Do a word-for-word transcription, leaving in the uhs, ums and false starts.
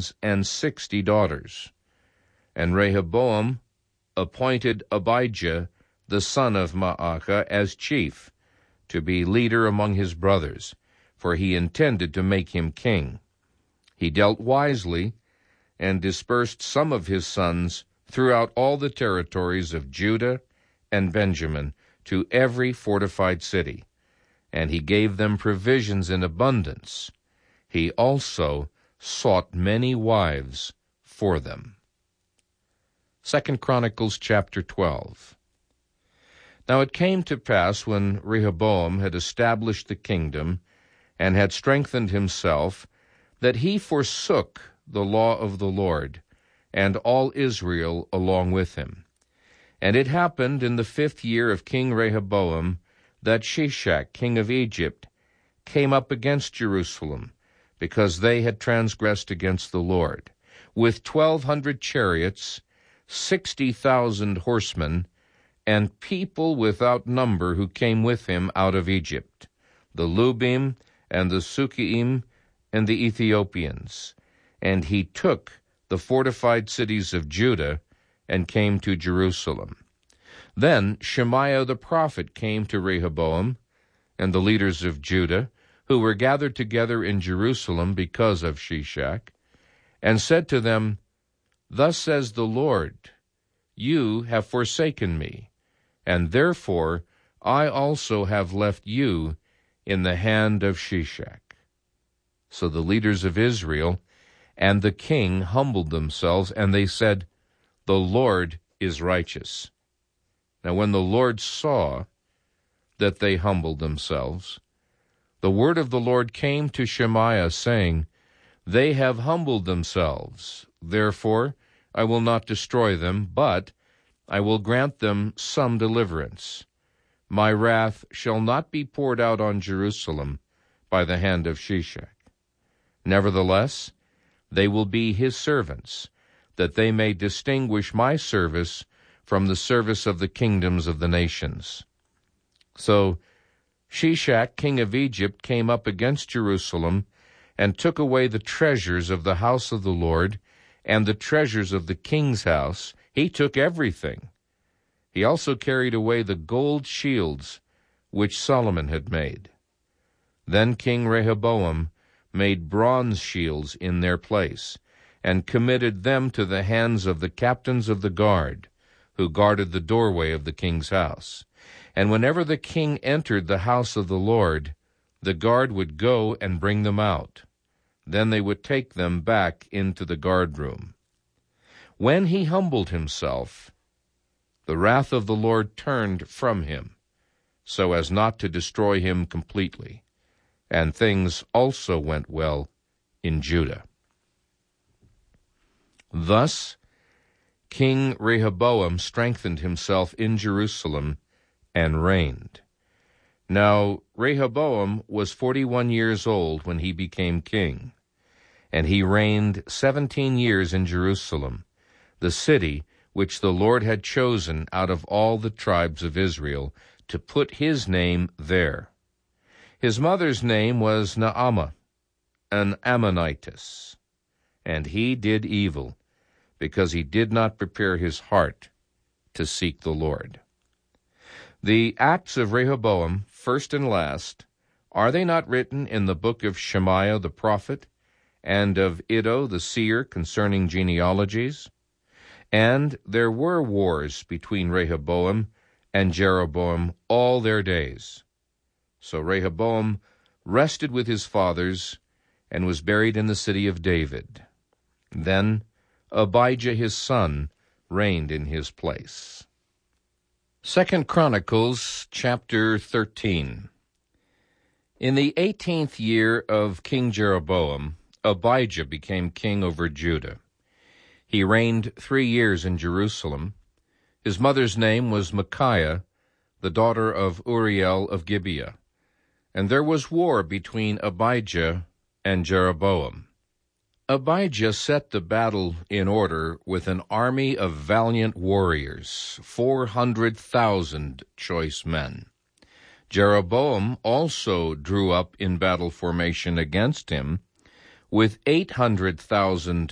sons and sixty daughters. And Rehoboam appointed Abijah, the son of Maacah, as chief, to be leader among his brothers, for he intended to make him king. He dealt wisely and dispersed some of his sons throughout all the territories of Judah and Benjamin to every fortified city, and he gave them provisions in abundance. He also sought many wives for them. Second Chronicles chapter twelve. Now it came to pass, when Rehoboam had established the kingdom and had strengthened himself, that he forsook the law of the Lord, and all Israel along with him. And it happened in the fifth year of King Rehoboam that Shishak, king of Egypt, came up against Jerusalem, because they had transgressed against the Lord, with twelve hundred chariots, sixty thousand horsemen, and people without number who came with him out of Egypt, the Lubim and the Sukkiim and the Ethiopians. And he took the fortified cities of Judah and came to Jerusalem. Then Shemaiah the prophet came to Rehoboam and the leaders of Judah, who were gathered together in Jerusalem because of Shishak, and said to them, Thus says the Lord, You have forsaken me, and therefore I also have left you in the hand of Shishak. So the leaders of Israel and the king humbled themselves, and they said, The Lord is righteous. Now when the Lord saw that they humbled themselves, the word of the Lord came to Shemaiah, saying, They have humbled themselves, therefore I will not destroy them, but I will grant them some deliverance. My wrath shall not be poured out on Jerusalem by the hand of Shishak. Nevertheless, they will be his servants, that they may distinguish my service from the service of the kingdoms of the nations. So Shishak, king of Egypt, came up against Jerusalem, and took away the treasures of the house of the Lord, and the treasures of the king's house. He took everything. He also carried away the gold shields which Solomon had made. Then King Rehoboam made bronze shields in their place, and committed them to the hands of the captains of the guard, who guarded the doorway of the king's house. And whenever the king entered the house of the Lord, the guard would go and bring them out. Then they would take them back into the guard room. When he humbled himself, the wrath of the Lord turned from him, so as not to destroy him completely, and things also went well in Judah. Thus King Rehoboam strengthened himself in Jerusalem and reigned. Now Rehoboam was forty-one years old when he became king, and he reigned seventeen years in Jerusalem, the city which the Lord had chosen out of all the tribes of Israel, to put his name there. His mother's name was Naamah, an Ammonitess, and he did evil, because he did not prepare his heart to seek the Lord. The acts of Rehoboam, first and last, are they not written in the book of Shemaiah the prophet, and of Iddo the seer concerning genealogies? And there were wars between Rehoboam and Jeroboam all their days. So Rehoboam rested with his fathers, and was buried in the city of David. Then Abijah his son reigned in his place. Second Chronicles chapter thirteen. In the eighteenth year of King Jeroboam, Abijah became king over Judah. He reigned three years in Jerusalem. His mother's name was Micaiah, the daughter of Uriel of Gibeah. And there was war between Abijah and Jeroboam. Abijah set the battle in order with an army of valiant warriors, four hundred thousand choice men. Jeroboam also drew up in battle formation against him with eight hundred thousand